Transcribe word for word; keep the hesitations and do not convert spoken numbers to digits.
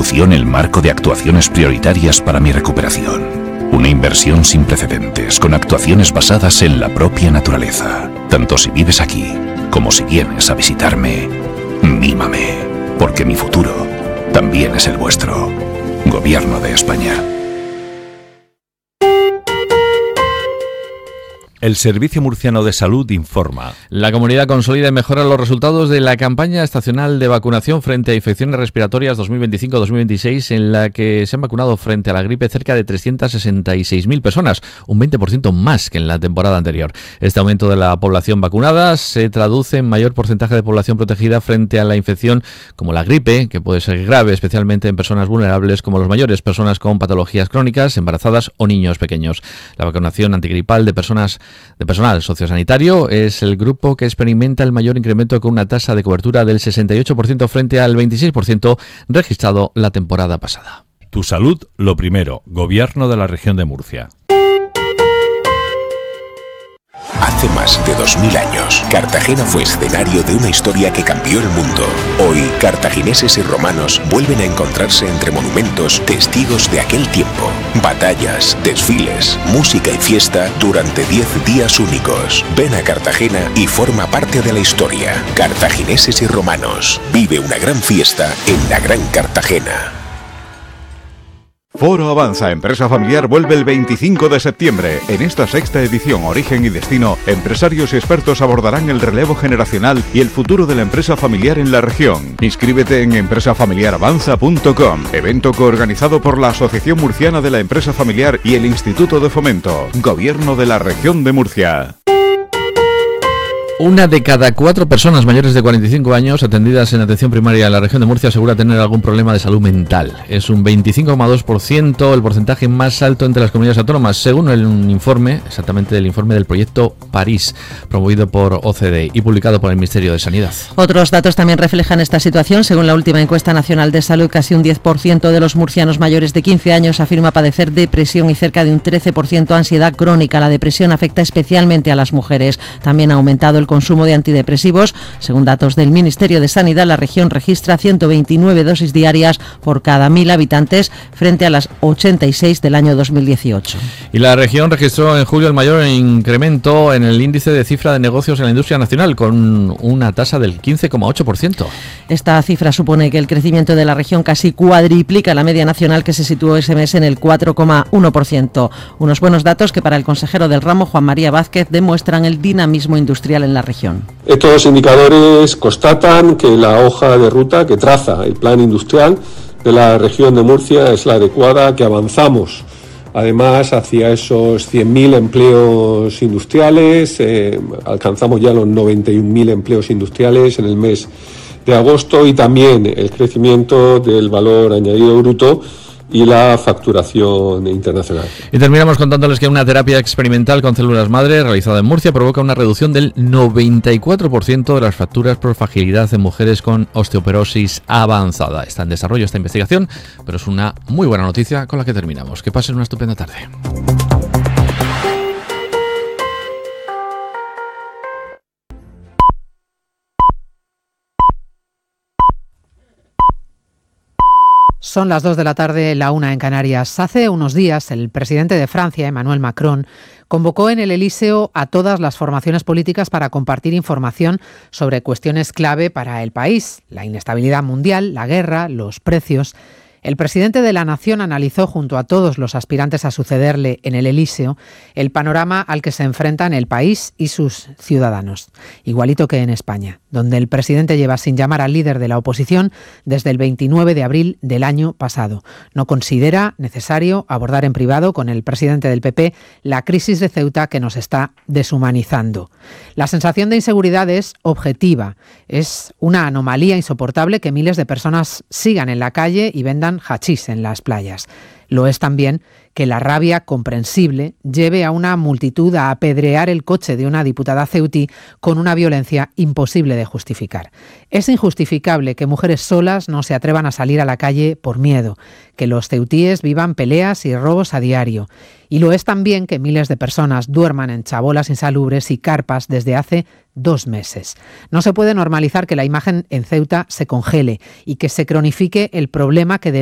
ejecución el marco de actuaciones prioritarias para mi recuperación. Una inversión sin precedentes, con actuaciones basadas en la propia naturaleza. Tanto si vives aquí, como si vienes a visitarme, mímame, porque mi futuro también es el vuestro. Gobierno de España. El Servicio Murciano de Salud informa. La comunidad consolida y mejora los resultados de la campaña estacional de vacunación frente a infecciones respiratorias dos mil veinticinco dos mil veintiséis, en la que se han vacunado frente a la gripe cerca de trescientas sesenta y seis mil personas, un veinte por ciento más que en la temporada anterior. Este aumento de la población vacunada se traduce en mayor porcentaje de población protegida frente a la infección como la gripe, que puede ser grave, especialmente en personas vulnerables como los mayores, personas con patologías crónicas, embarazadas o niños pequeños. La vacunación antigripal de personas de personal sociosanitario es el grupo que experimenta el mayor incremento, con una tasa de cobertura del sesenta y ocho por ciento frente al veintiséis por ciento registrado la temporada pasada. Tu salud, lo primero. Gobierno de la Región de Murcia. Hace más de dos mil años, Cartagena fue escenario de una historia que cambió el mundo. Hoy, cartagineses y romanos vuelven a encontrarse entre monumentos, testigos de aquel tiempo. Batallas, desfiles, música y fiesta durante diez días únicos. Ven a Cartagena y forma parte de la historia. Cartagineses y romanos. Vive una gran fiesta en la Gran Cartagena. Foro Avanza Empresa Familiar vuelve el veinticinco de septiembre. En esta sexta edición Origen y Destino, empresarios y expertos abordarán el relevo generacional y el futuro de la empresa familiar en la región. Inscríbete en empresa familiar avanza punto com, evento coorganizado por la Asociación Murciana de la Empresa Familiar y el Instituto de Fomento. Gobierno de la Región de Murcia. Una de cada cuatro personas mayores de cuarenta y cinco años atendidas en atención primaria en la región de Murcia asegura tener algún problema de salud mental. Es un veinticinco coma dos por ciento, el porcentaje más alto entre las comunidades autónomas, según el informe, exactamente el informe del proyecto París, promovido por O C D E y publicado por el Ministerio de Sanidad. Otros datos también reflejan esta situación. Según la última encuesta nacional de salud, casi un diez por ciento de los murcianos mayores de quince años afirma padecer depresión y cerca de un trece por ciento ansiedad crónica. La depresión afecta especialmente a las mujeres. También ha aumentado el consumo de antidepresivos. Según datos del Ministerio de Sanidad, la región registra ciento veintinueve dosis diarias por cada mil habitantes frente a las ochenta y seis del año dos mil dieciocho. Y la región registró en julio el mayor incremento en el índice de cifra de negocios en la industria nacional, con una tasa del quince coma ocho por ciento. Esta cifra supone que el crecimiento de la región casi cuadriplica la media nacional, que se situó ese mes en el cuatro coma uno por ciento. Unos buenos datos que para el consejero del ramo, Juan María Vázquez, demuestran el dinamismo industrial en la región. Estos indicadores constatan que la hoja de ruta que traza el plan industrial de la región de Murcia es la adecuada, que avanzamos además hacia esos cien mil empleos industriales, eh, alcanzamos ya los noventa y un mil empleos industriales en el mes de agosto, y también el crecimiento del valor añadido bruto y la facturación internacional. Y terminamos contándoles que una terapia experimental con células madre realizada en Murcia provoca una reducción del noventa y cuatro por ciento de las fracturas por fragilidad en mujeres con osteoporosis avanzada. Está en desarrollo esta investigación, pero es una muy buena noticia con la que terminamos. Que pasen una estupenda tarde. Son las dos de la tarde, la una en Canarias. Hace unos días, el presidente de Francia, Emmanuel Macron, convocó en el Elíseo a todas las formaciones políticas para compartir información sobre cuestiones clave para el país: la inestabilidad mundial, la guerra, los precios. El presidente de la Nación analizó junto a todos los aspirantes a sucederle en el Elíseo el panorama al que se enfrentan el país y sus ciudadanos, igualito que en España, donde el presidente lleva sin llamar al líder de la oposición desde el veintinueve de abril del año pasado. No considera necesario abordar en privado con el presidente del P P la crisis de Ceuta, que nos está deshumanizando. La sensación de inseguridad es objetiva. Es una anomalía insoportable que miles de personas sigan en la calle y vendan hachís en las playas. Lo es también que la rabia comprensible lleve a una multitud a apedrear el coche de una diputada ceutí con una violencia imposible de justificar. Es injustificable que mujeres solas no se atrevan a salir a la calle por miedo, que los ceutíes vivan peleas y robos a diario. Y lo es también que miles de personas duerman en chabolas insalubres y carpas desde hace dos meses. No se puede normalizar que la imagen en Ceuta se congele y que se cronifique el problema que